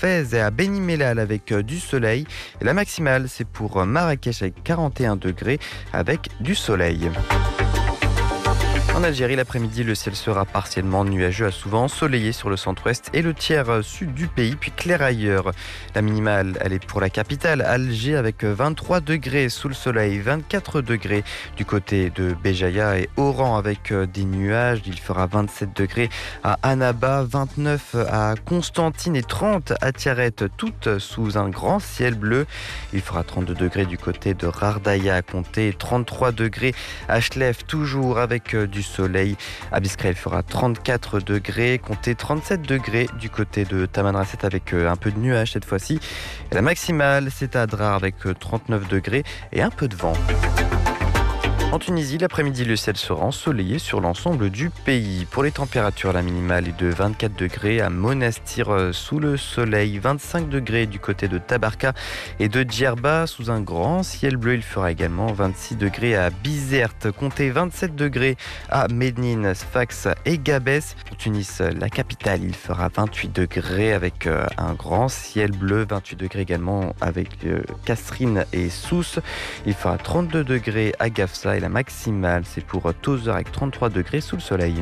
Fès et à Beni Mellal avec du soleil. Et la maximale, c'est pour Marrakech avec 41 degrés avec du soleil. En Algérie, l'après-midi, le ciel sera partiellement nuageux à souvent ensoleillé sur le centre-ouest et le tiers sud du pays, puis clair ailleurs. La minimale, elle est pour la capitale, Alger, avec 23 degrés sous le soleil, 24 degrés du côté de Béjaïa et Oran avec des nuages. Il fera 27 degrés à Annaba, 29 à Constantine et 30 à Tiaret, toutes sous un grand ciel bleu. Il fera 32 degrés du côté de Rardaya à compter, 33 degrés à Chlef, toujours avec du soleil. À Biskra, il fera 34 degrés, comptez 37 degrés du côté de Tamanrasset avec un peu de nuages cette fois-ci. Et la maximale, c'est à Drar avec 39 degrés et un peu de vent. En Tunisie, l'après-midi, le ciel sera ensoleillé sur l'ensemble du pays. Pour les températures, la minimale est de 24 degrés à Monastir sous le soleil, 25 degrés du côté de Tabarka et de Djerba sous un grand ciel bleu. Il fera également 26 degrés à Bizerte, comptez 27 degrés à Médine, Sfax et Gabès. Pour Tunis, la capitale, il fera 28 degrés avec un grand ciel bleu, 28 degrés également avec Kasserine et Sousse. Il fera 32 degrés à Gafsa et la maximale, c'est pour Tozeur avec 33 degrés sous le soleil.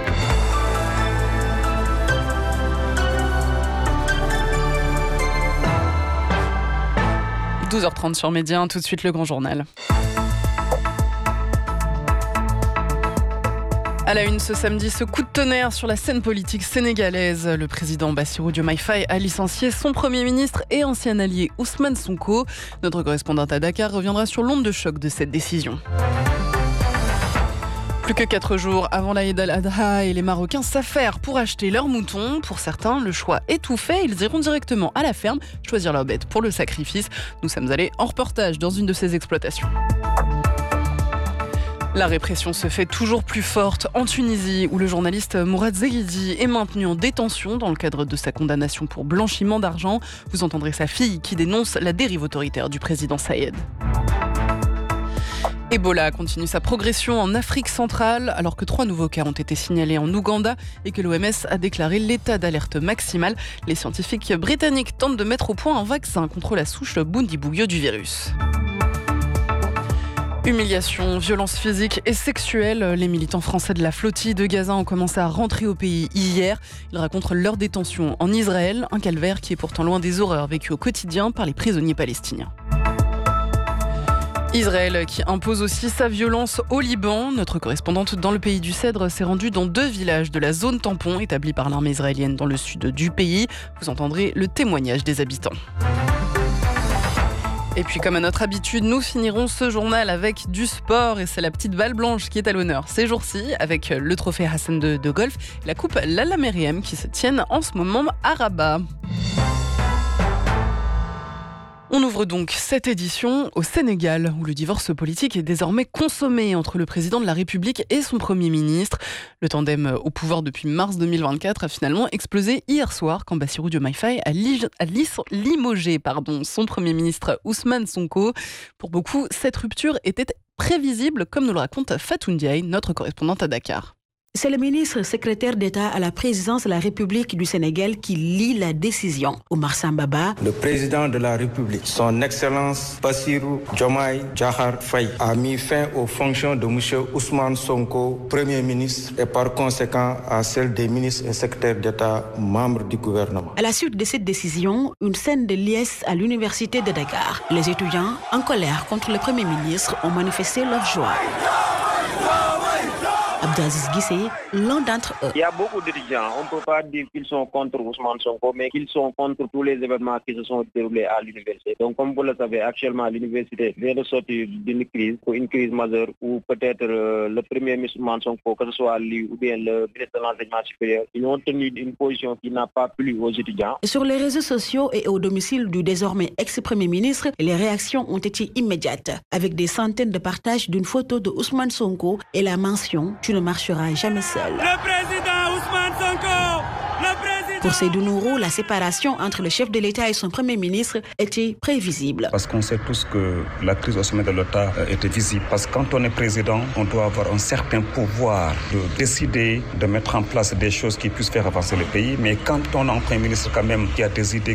– 12h30 sur Média, tout de suite le grand journal. À la une ce samedi, ce coup de tonnerre sur la scène politique sénégalaise. Le président Bassirou Diomaye Faye a licencié son Premier ministre et ancien allié Ousmane Sonko. Notre correspondante à Dakar reviendra sur l'onde de choc de cette décision. Plus que 4 jours avant l'Aïd al-Adha et les Marocains s'affairent pour acheter leurs moutons. Pour certains, le choix est tout fait. Ils iront directement à la ferme choisir leur bête pour le sacrifice. Nous sommes allés en reportage dans une de ces exploitations. La répression se fait toujours plus forte en Tunisie, où le journaliste Mourad Zeghidi est maintenu en détention dans le cadre de sa condamnation pour blanchiment d'argent. Vous entendrez sa fille qui dénonce la dérive autoritaire du président Saïed. Ebola continue sa progression en Afrique centrale, alors que 3 nouveaux cas ont été signalés en Ouganda et que l'OMS a déclaré l'état d'alerte maximal. Les scientifiques britanniques tentent de mettre au point un vaccin contre la souche Bundibugyo du virus. Humiliation, violence physique et sexuelle. Les militants français de la flottille de Gaza ont commencé à rentrer au pays hier. Ils racontent leur détention en Israël, un calvaire qui est pourtant loin des horreurs vécues au quotidien par les prisonniers palestiniens. Israël qui impose aussi sa violence au Liban. Notre correspondante dans le pays du Cèdre s'est rendue dans 2 villages de la zone tampon établie par l'armée israélienne dans le sud du pays. Vous entendrez le témoignage des habitants. Et puis comme à notre habitude, nous finirons ce journal avec du sport et c'est la petite balle blanche qui est à l'honneur ces jours-ci avec le trophée Hassan de golf et la coupe Lalla Meriem qui se tiennent en ce moment à Rabat. On ouvre donc cette édition au Sénégal, où le divorce politique est désormais consommé entre le président de la République et son Premier ministre. Le tandem au pouvoir depuis mars 2024 a finalement explosé hier soir quand Bassirou Diomaye Faye a limogé son Premier ministre Ousmane Sonko. Pour beaucoup, cette rupture était prévisible, comme nous le raconte Fatou Ndiaye, notre correspondante à Dakar. C'est le ministre secrétaire d'État à la présidence de la République du Sénégal qui lit la décision. Oumar Sambaba. Le président de la République, son Excellence Bassirou Diomaye Diakhar Faye, a mis fin aux fonctions de M. Ousmane Sonko, Premier ministre, et par conséquent à celles des ministres et secrétaires d'État membres du gouvernement. À la suite de cette décision, une scène de liesse à l'université de Dakar. Les étudiants, en colère contre le Premier ministre, ont manifesté leur joie. Abdelaziz Guissé, l'un d'entre eux. Il y a beaucoup d'étudiants. On ne peut pas dire qu'ils sont contre Ousmane Sonko, mais qu'ils sont contre tous les événements qui se sont déroulés à l'université. Donc, comme vous le savez, actuellement, l'université vient de sortir d'une crise, une crise majeure, où peut-être le Premier ministre Ousmane Sonko, que ce soit lui ou bien le ministre de l'Enseignement supérieur, ils ont tenu une position qui n'a pas plu aux étudiants. Sur les réseaux sociaux et au domicile du désormais ex-Premier ministre, les réactions ont été immédiates, avec des centaines de partages d'une photo de Ousmane Sonko et la mention « Tu ne marcheras jamais seul ». Le président Ousmane Sonko, le président... Pour Seydou Nourou, la séparation entre le chef de l'État et son Premier ministre était prévisible. Parce qu'on sait tous que la crise au sommet de l'État était visible. Parce que quand on est président, on doit avoir un certain pouvoir de décider, de mettre en place des choses qui puissent faire avancer le pays. Mais quand on a un Premier ministre quand même qui a des idées